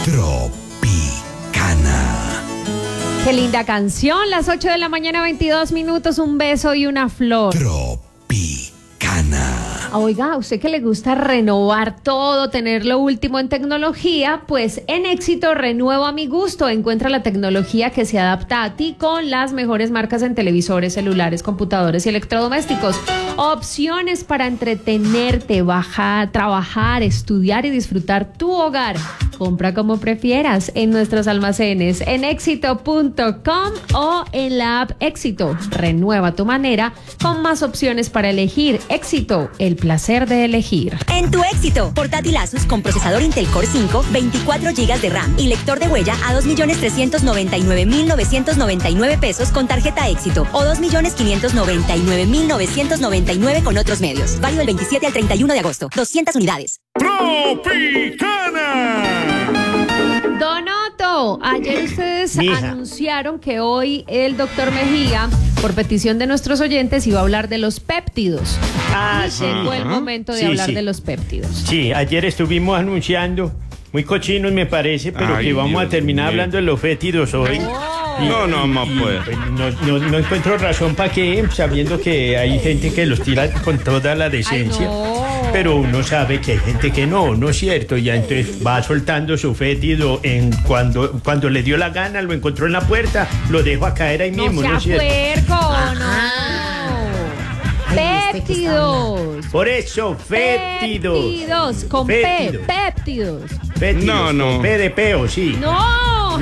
Tropicana. Qué linda canción, las 8 de la mañana, 22 minutos, un beso y una flor. Tropicana. Oiga, a usted que le gusta renovar todo, tener lo último en tecnología, pues en Éxito renuevo a mi gusto. Encuentra la tecnología que se adapta a ti con las mejores marcas en televisores, celulares, computadores y electrodomésticos. Opciones para entretenerte, trabajar, estudiar y disfrutar tu hogar. Compra como prefieras en nuestros almacenes, en éxito.com o en la app Éxito. Renueva tu manera con más opciones para elegir. Éxito, el placer de elegir. En tu Éxito, portátil Asus con procesador Intel Core 5, 24 GB de RAM y lector de huella a 2.399.999 pesos con tarjeta Éxito o 2.599.999 con otros medios. Válido del 27 al 31 de agosto. 200 unidades. ¡Tropicana! Donoto, ayer ustedes anunciaron que hoy el doctor Mejía, por petición de nuestros oyentes, iba a hablar de los péptidos. Sí. Llegó el momento de hablar de los péptidos. Sí, ayer estuvimos anunciando, muy cochinos me parece, pero que vamos a terminar hablando de los fétidos hoy. No, pues. No encuentro razón para que, sabiendo que hay gente que los tira con toda la decencia. Pero uno sabe que hay gente que no es cierto. Ya entonces va soltando su fétido cuando le dio la gana, lo encontró en la puerta, lo dejó a caer ahí mismo, ¿no es cierto? Puerco, Péptidos. Por eso, fétidos. Péptidos, con P, péptidos. Fétidos, No. con P de peo, sí. No.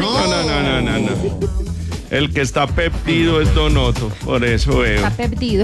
El que está peptido es Donoto, por eso veo. Está péptido.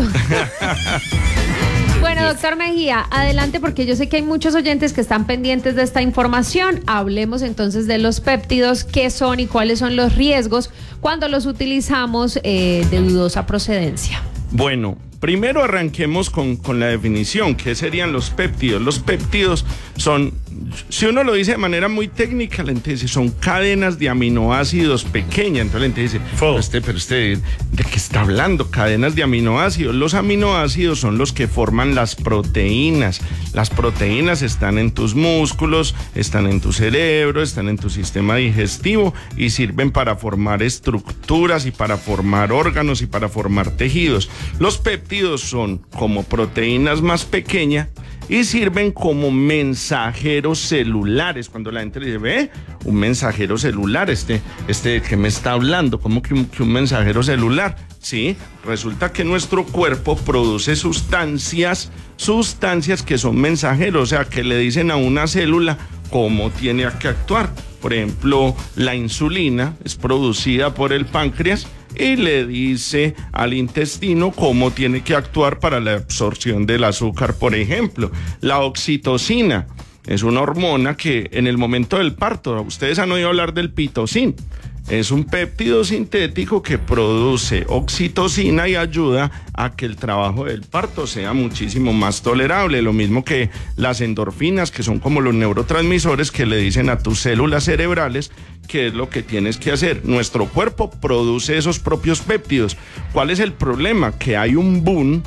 Bueno, doctor Mejía, adelante, porque yo sé que hay muchos oyentes que están pendientes de esta información. Hablemos entonces de los péptidos, qué son y cuáles son los riesgos cuando los utilizamos de dudosa procedencia. Bueno, primero arranquemos con la definición. ¿Qué serían los péptidos? Los péptidos son, si uno lo dice de manera muy técnica, la gente dice, son cadenas de aminoácidos pequeñas. Entonces la gente dice, pero usted, ¿de qué está hablando? Cadenas de aminoácidos. Los aminoácidos son los que forman las proteínas. Las proteínas están en tus músculos, están en tu cerebro, están en tu sistema digestivo y sirven para formar estructuras y para formar órganos y para formar tejidos. Los péptidos son como proteínas más pequeñas y sirven como mensajeros celulares. Cuando la gente le dice, ve, un mensajero celular, que me está hablando, ¿cómo que un mensajero celular? Sí, resulta que nuestro cuerpo produce sustancias que son mensajeros, o sea, que le dicen a una célula cómo tiene que actuar. Por ejemplo, la insulina es producida por el páncreas y le dice al intestino cómo tiene que actuar para la absorción del azúcar, por ejemplo. La oxitocina es una hormona que en el momento del parto, ustedes han oído hablar del pitocin. Es un péptido sintético que produce oxitocina y ayuda a que el trabajo del parto sea muchísimo más tolerable. Lo mismo que las endorfinas, que son como los neurotransmisores que le dicen a tus células cerebrales qué es lo que tienes que hacer. Nuestro cuerpo produce esos propios péptidos. ¿Cuál es el problema? Que hay un boom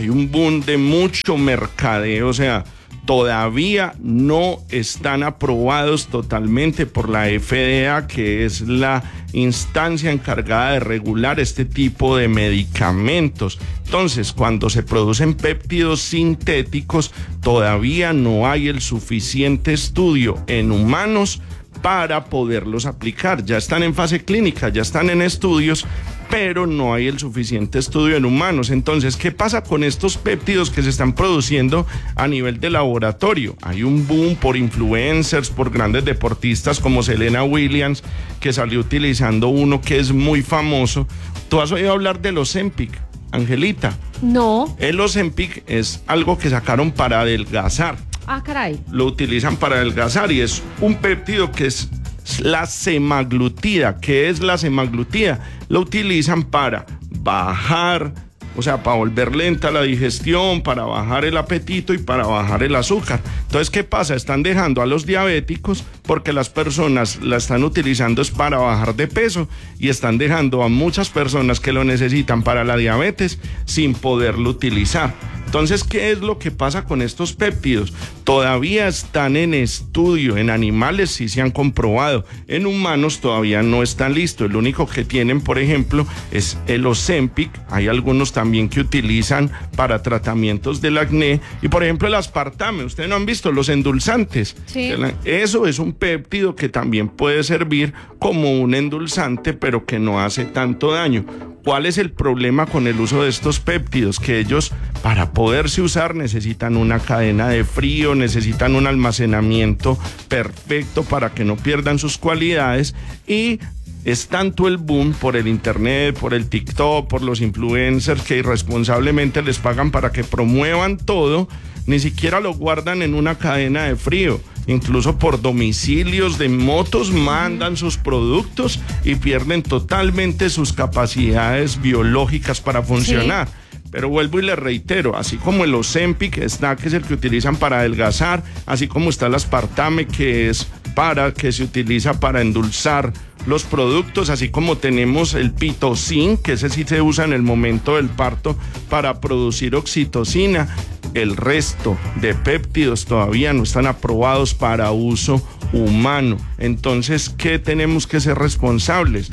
de mucho mercadeo, o sea, todavía no están aprobados totalmente por la FDA, que es la instancia encargada de regular este tipo de medicamentos. Entonces, cuando se producen péptidos sintéticos, todavía no hay el suficiente estudio en humanos para poderlos aplicar. Ya están en fase clínica, ya están en estudios, pero no hay el suficiente estudio en humanos. Entonces, ¿qué pasa con estos péptidos que se están produciendo a nivel de laboratorio? Hay un boom por influencers, por grandes deportistas como Serena Williams, que salió utilizando uno que es muy famoso. ¿Tú has oído hablar del Ozempic, Angelita? No. El Ozempic es algo que sacaron para adelgazar. Ah, caray. Lo utilizan para adelgazar y es un péptido que es la semaglutida. ¿Qué es la semaglutida? Lo utilizan para bajar, o sea, para volver lenta la digestión, para bajar el apetito y para bajar el azúcar. Entonces, ¿qué pasa? Están dejando a los diabéticos porque las personas la están utilizando es para bajar de peso y están dejando a muchas personas que lo necesitan para la diabetes sin poderlo utilizar. Entonces, ¿qué es lo que pasa con estos péptidos? Todavía están en estudio, en animales sí se han comprobado, en humanos todavía no están listos. El único que tienen, por ejemplo, es el Ozempic. Hay algunos también que utilizan para tratamientos del acné, y por ejemplo el aspartame, ustedes no han visto los endulzantes. Sí. Eso es un péptido que también puede servir como un endulzante, pero que no hace tanto daño. ¿Cuál es el problema con el uso de estos péptidos? Que ellos, para poderse usar, necesitan una cadena de frío, necesitan un almacenamiento perfecto para que no pierdan sus cualidades, y es tanto el boom por el internet, por el TikTok, por los influencers que irresponsablemente les pagan para que promuevan todo, ni siquiera lo guardan en una cadena de frío. Incluso por domicilios de motos mandan sus productos y pierden totalmente sus capacidades biológicas para funcionar. Sí. Pero vuelvo y le reitero, así como el Ozempic está, que es el que utilizan para adelgazar, así como está el aspartame, que se utiliza para endulzar los productos, así como tenemos el pitocin, que ese sí se usa en el momento del parto para producir oxitocina. El resto de péptidos todavía no están aprobados para uso humano. Entonces, ¿qué tenemos que ser responsables?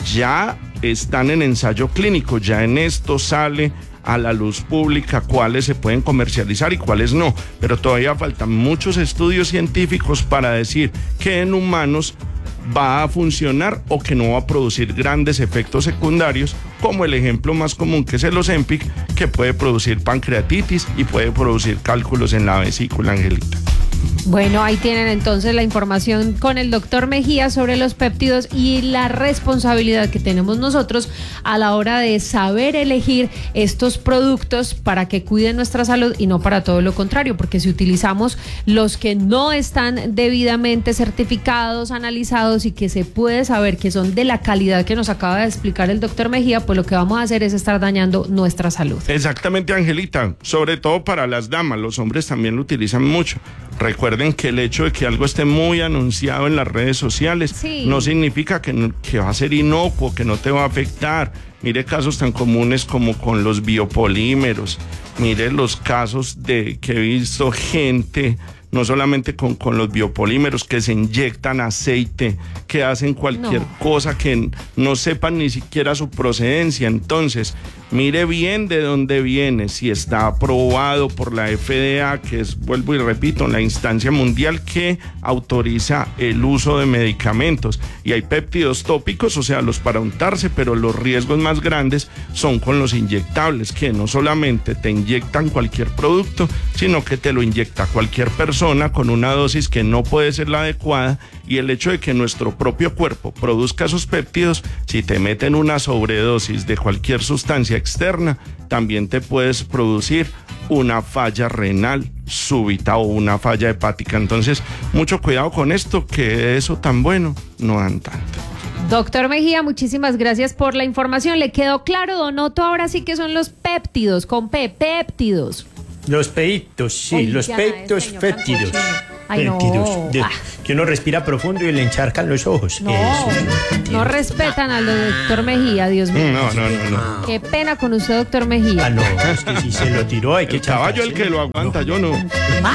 Ya están en ensayo clínico, ya en esto sale a la luz pública cuáles se pueden comercializar y cuáles no, pero todavía faltan muchos estudios científicos para decir que en humanos va a funcionar o que no va a producir grandes efectos secundarios, como el ejemplo más común que es el Ozempic, que puede producir pancreatitis y puede producir cálculos en la vesícula, Angelita. Bueno, ahí tienen entonces la información con el doctor Mejía sobre los péptidos y la responsabilidad que tenemos nosotros a la hora de saber elegir estos productos para que cuiden nuestra salud y no para todo lo contrario, porque si utilizamos los que no están debidamente certificados, analizados y que se puede saber que son de la calidad que nos acaba de explicar el doctor Mejía, pues lo que vamos a hacer es estar dañando nuestra salud. Exactamente, Angelita, sobre todo para las damas, los hombres también lo utilizan mucho. Recuerden que el hecho de que algo esté muy anunciado en las redes sociales no significa que va a ser inocuo, que no te va a afectar. Mire casos tan comunes como con los biopolímeros. Mire los casos que he visto gente, no solamente con los biopolímeros, que se inyectan aceite, que hacen cualquier cosa que no sepan ni siquiera su procedencia. Entonces, mire bien de dónde viene, si está aprobado por la FDA, que es, vuelvo y repito, la instancia mundial que autoriza el uso de medicamentos. Y hay péptidos tópicos, o sea, los para untarse, pero los riesgos más grandes son con los inyectables, que no solamente te inyectan cualquier producto, sino que te lo inyecta cualquier persona con una dosis que no puede ser la adecuada, y el hecho de que nuestro propio cuerpo produzca esos péptidos, si te meten una sobredosis de cualquier sustancia externa, también te puedes producir una falla renal súbita o una falla hepática. Entonces, mucho cuidado con esto, que eso tan bueno no dan tanto. Doctor Mejía, muchísimas gracias por la información. ¿Le quedó claro, Don Otto? Ahora sí que son los péptidos, con P, péptidos. Los peitos, sí, Oye, los peitos fétidos. Ay, no. Que uno respira profundo y le encharcan los ojos. No, no respetan al doctor Mejía, Dios mío. No. Qué pena con usted, doctor Mejía. Ah, no, es que si se lo tiró hay que el caballo el que lo aguanta, yo no.